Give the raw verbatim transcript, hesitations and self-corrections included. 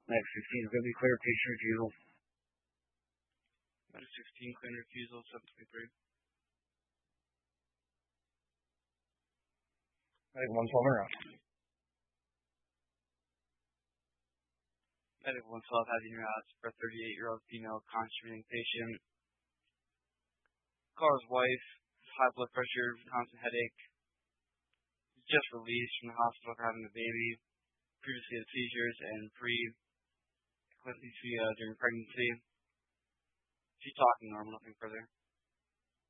Next sixteen is going to be clear. Patient refusal. Medic sixteen, clear refusal, seven twenty-three. Medic one twelve around. Medic one twelve has in your house for a thirty-eight-year-old female constipating patient. Carl's wife, high blood pressure, constant headache. Just released from the hospital for having a baby. Previously had seizures and pre-eclampsia during pregnancy. She's talking normal, nothing further.